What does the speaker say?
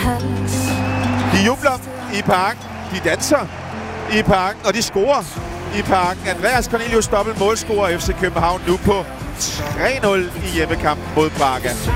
De jubler i parken, de danser i parken, og de scorer i parken. Andreas Cornelius dobbelt målscorer FC København nu på 3-0 i hjemmekampen mod Braga.